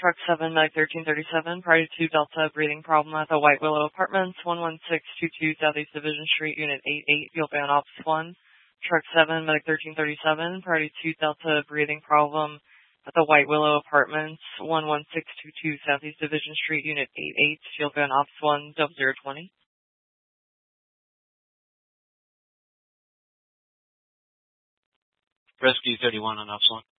Truck 7, Medic 1337, Priority 2 Delta, breathing problem at the White Willow Apartments, 11622 Southeast Division Street, Unit 88, Field Band Office 1. Truck 7, Medic 1337, Priority 2 Delta, breathing problem at the White Willow Apartments, 11622 Southeast Division Street, Unit 88, Field Band Office 1, 0020. Rescue 31 on Office 1.